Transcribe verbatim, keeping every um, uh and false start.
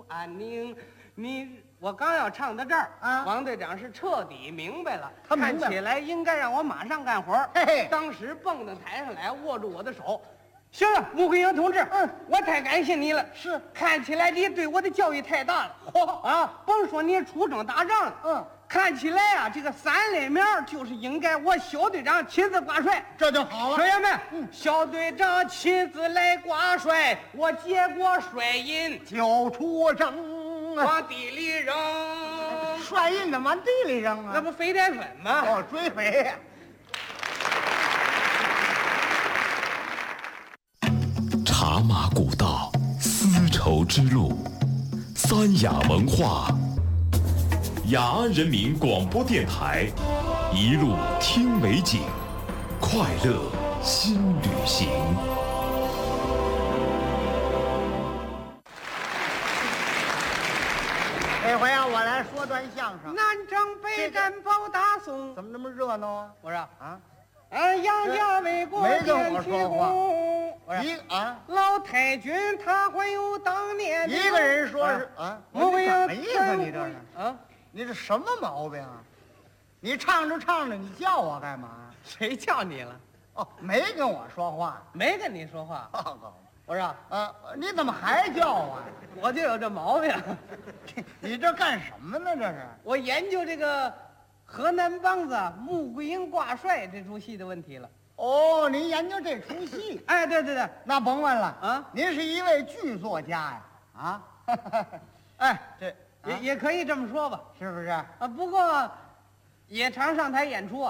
安宁。你我刚要唱到这儿啊， 王队长是彻底明白了， 他明白看起来应该让我马上干活。 嘿嘿， 当时蹦到台上来，握住我的手。行了，穆桂英同志， 嗯， 我太感谢你了。 是， 看起来你对我的教育太大了。嚯啊，甭说你出征打仗了， 嗯， 看起来啊，这个三类苗就是应该我小队长亲自挂帅， 这就好了。 学员们， 嗯， 小队长亲自来挂帅，我接过帅印就出征啊， 往地里扔。 帅印怎么往地里扔啊？ 那不肥点粉吗？ 哦，追肥呀。 茶马古道，丝绸之路，三雅文化，雅安人民广播电台，一路听美景，快乐新旅行。 这回啊，我来说段相声。 南征北战保大宋， 怎么那么热闹啊？ 我说啊， 俺杨家为国没跟我建说话功。我说一啊， 老太君他还有当年的一个人说是啊， 我我要什么意思？你这是啊？ 你这什么毛病啊？你唱着唱着，你叫我干嘛呀？ 谁叫你了？ 哦，没跟我说话。 没跟你说话。 报告我说啊，你怎么还叫我呀？ 我就有这毛病。 你这干什么呢？这是我研究这个河南梆子穆桂英挂帅这出戏的问题了。 哦，您研究这出戏？ 哎，对对对， 那甭问了啊， 您是一位剧作家呀？啊， 哎， 这也、 啊也可以这么说吧。 是不是？ 啊，不过也常上台演出啊。